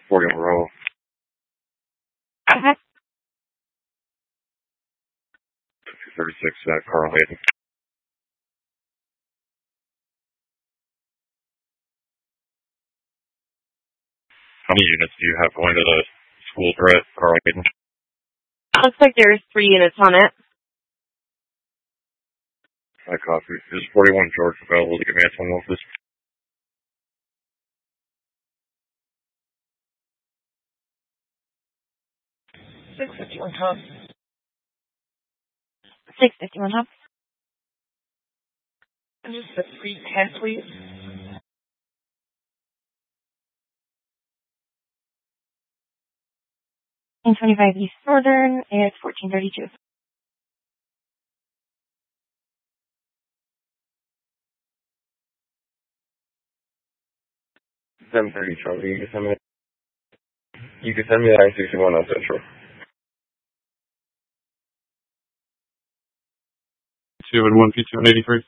41 Row. Okay. 36, Carl Hayden. How many units do you have going to the school at Carl Hayden? Looks like there's 3 units on it. I copy. Is 41 George available to give me a phone please? 651 Tom. 651 Tom. And just the 310, please. 125 East Northern, it's 1432. Charlie. You can send me the I-61 on Central. 2 and 1 P2 and 83.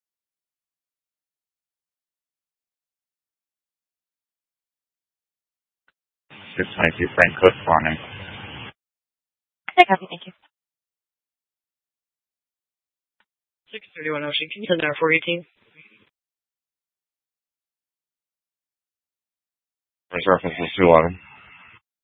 Thank you, Frank Cook, morning. Okay, copy, thank you. 631 Ocean, can you send our 418? Reference is 211.